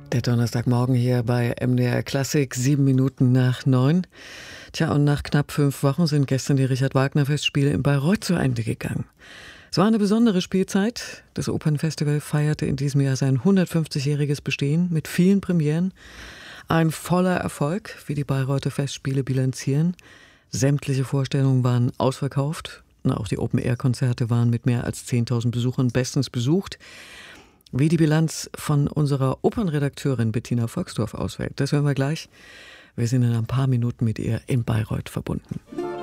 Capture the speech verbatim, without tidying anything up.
Der Donnerstagmorgen hier bei M D R Klassik, sieben Minuten nach neun. Tja, und nach knapp fünf Wochen sind gestern die Richard-Wagner-Festspiele in Bayreuth zu Ende gegangen. Es war eine besondere Spielzeit. Das Opernfestival feierte in diesem Jahr sein hundertfünfzigjähriges Bestehen mit vielen Premieren. Ein voller Erfolg, wie die Bayreuther Festspiele bilanzieren. Sämtliche Vorstellungen waren ausverkauft. Auch die Open-Air-Konzerte waren mit mehr als zehntausend Besuchern bestens besucht. Wie die Bilanz von unserer Opernredakteurin Bettina Volksdorf ausfällt, das hören wir gleich. Wir sind in ein paar Minuten mit ihr in Bayreuth verbunden.